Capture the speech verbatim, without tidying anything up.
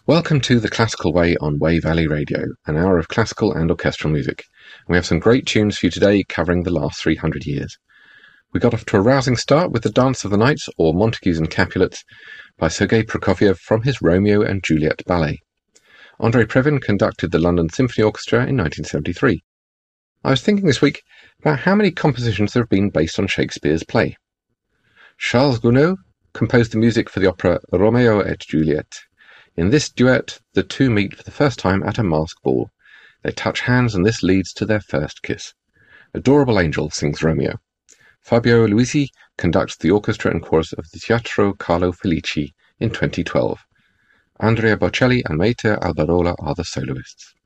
Welcome to The Classical Way on Way Valley Radio, an hour of classical and orchestral music. We have some great tunes for you today covering the last three hundred years. We got off to a rousing start with the Dance of the Knights, or Montagues and Capulets, by Sergei Prokofiev from his Romeo and Juliet ballet. Andrei Previn conducted the London Symphony Orchestra in nineteen seventy-three. I was thinking this week about how many compositions there have been based on Shakespeare's play. Charles Gounod composed the music for the opera Romeo et Juliet. In this duet, the two meet for the first time at a masked ball. They touch hands and this leads to their first kiss. Adorable Angel sings Romeo. Fabio Luisi conducts the orchestra and chorus of the Teatro Carlo Felici in twenty twelve. Andrea Bocelli and Maite Alberola are the soloists.